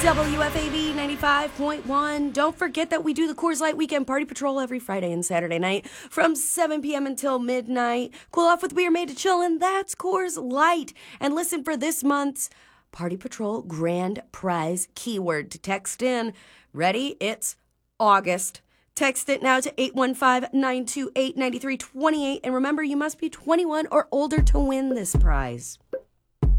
WFAB 95.1. Don't forget that we do the Coors Light Weekend Party Patrol every Friday and Saturday night from 7 p.m. until midnight. Cool off with beer made to chill, and that's Coors Light. And listen for this month's Party Patrol Grand Prize keyword to text in. Ready? It's August. Text it now to 815-928-9328. And remember, you must be 21 or older to win this prize.